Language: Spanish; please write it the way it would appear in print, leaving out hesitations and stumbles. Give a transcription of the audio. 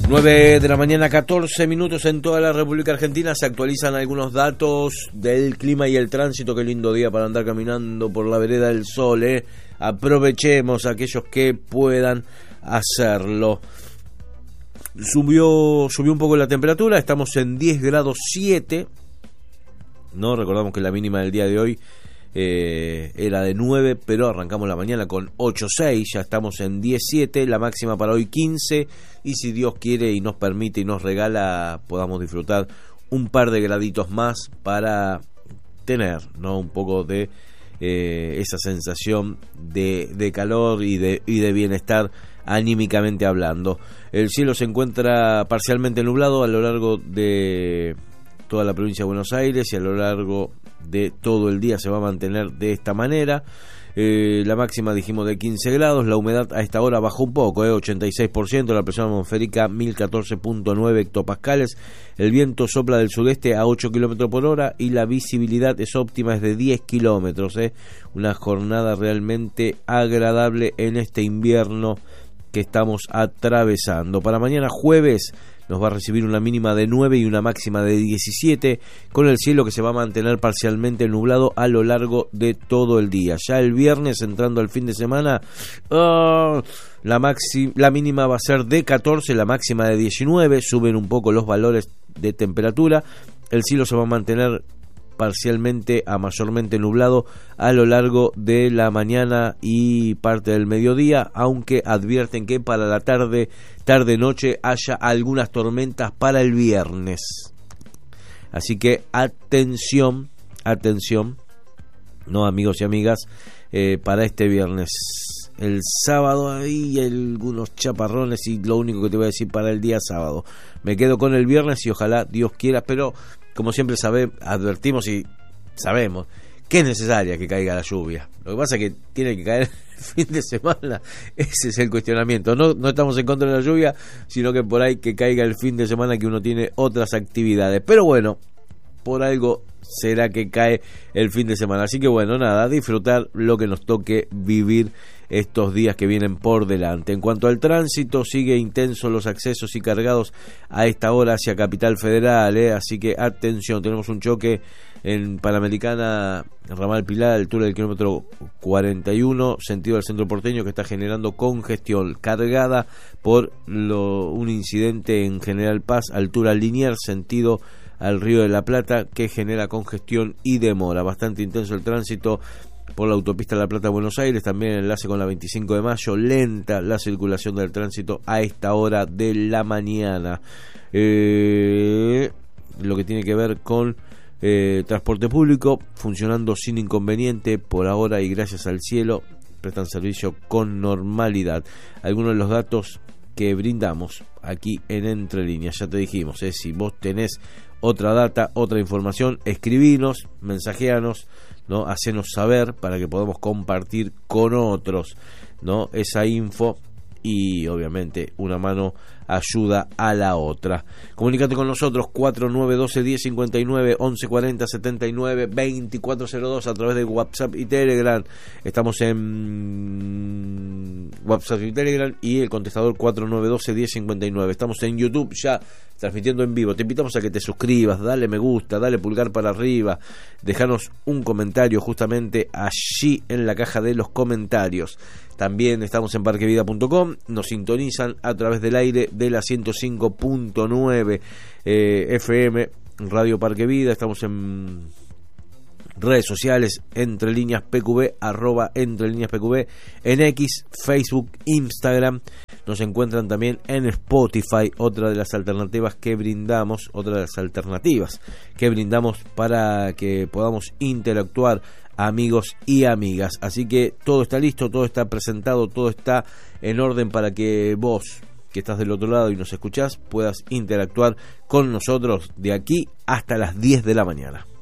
9 de la mañana, 14 minutos en toda la República Argentina. Se actualizan algunos datos del clima y el tránsito. Qué lindo día para andar caminando por la vereda del sol, ¿eh? Aprovechemos a aquellos que puedan hacerlo. Subió un poco la temperatura, estamos en 10 grados 7. No, recordamos que la mínima del día de hoy era de 9, pero arrancamos la mañana con 8,6, ya estamos en 10,7, la máxima para hoy 15, y si Dios quiere y nos permite y nos regala, podamos disfrutar un par de graditos más para tener, ¿no?, un poco de esa sensación de calor y de bienestar anímicamente hablando. El cielo se encuentra parcialmente nublado a lo largo de toda la provincia de Buenos Aires y a lo largo de todo el día se va a mantener de esta manera. La máxima dijimos de 15 grados, la humedad a esta hora bajó un poco, 86%, la presión atmosférica 1014.9 hectopascales, el viento sopla del sudeste a 8 km por hora y la visibilidad es óptima, es de 10 kilómetros, una jornada realmente agradable en este invierno que estamos atravesando. Para mañana jueves nos va a recibir una mínima de 9 y una máxima de 17, con el cielo que se va a mantener parcialmente nublado a lo largo de todo el día. Ya el viernes, entrando al fin de semana, la mínima va a ser de 14, la máxima de 19, suben un poco los valores de temperatura, el cielo se va a mantener parcialmente a mayormente nublado a lo largo de la mañana y parte del mediodía, aunque advierten que para la tarde-noche haya algunas tormentas para el viernes. Así que atención, no, amigos y amigas, para este viernes. El sábado hay algunos chaparrones y lo único que te voy a decir para el día sábado. Me quedo con el viernes y ojalá Dios quiera, pero como siempre advertimos y sabemos que es necesaria que caiga la lluvia. Lo que pasa es que tiene que caer el fin de semana, ese es el cuestionamiento. No estamos en contra de la lluvia, sino que por ahí que caiga el fin de semana que uno tiene otras actividades. Pero bueno, por algo será que cae el fin de semana. Así que bueno, nada, disfrutar lo que nos toque vivir estos días que vienen por delante. En cuanto al tránsito, sigue intenso los accesos y cargados a esta hora hacia Capital Federal, así que atención, tenemos un choque en Panamericana, Ramal Pilar, altura del kilómetro 41, sentido del centro porteño, que está generando congestión cargada por un incidente en General Paz, altura Liniers, sentido al Río de la Plata, que genera congestión y demora. Bastante intenso el tránsito por la autopista La Plata-Buenos Aires, también el enlace con la 25 de mayo, lenta la circulación del tránsito a esta hora de la mañana. Lo que tiene que ver con transporte público, funcionando sin inconveniente por ahora y gracias al cielo, prestan servicio con normalidad. Algunos de los datos que brindamos aquí en Entre Líneas, ya te dijimos, si vos tenés otra data, otra información, escribinos, mensajeanos, ¿no? Hacenos saber para que podamos compartir con otros, ¿no?, esa info, y obviamente una mano ayuda a la otra. Comunícate con nosotros 4912-1059, 1140-79, 2402 a través de WhatsApp y Telegram. Estamos en WhatsApp y Telegram y el contestador 4912-1059. Estamos en YouTube ya transmitiendo en vivo. Te invitamos a que te suscribas, dale me gusta, dale pulgar para arriba, dejanos un comentario justamente allí en la caja de los comentarios. También estamos en parquevida.com, nos sintonizan a través del aire de la 105.9 FM Radio Parque Vida. Estamos en redes sociales, Entre Líneas PQB, @Entre Líneas PQB, en X, Facebook, Instagram. Nos encuentran también en Spotify, otra de las alternativas que brindamos para que podamos interactuar, amigos y amigas. Así que todo está listo, todo está presentado, todo está en orden para que vos, que estás del otro lado y nos escuchás, puedas interactuar con nosotros de aquí hasta las 10 de la mañana.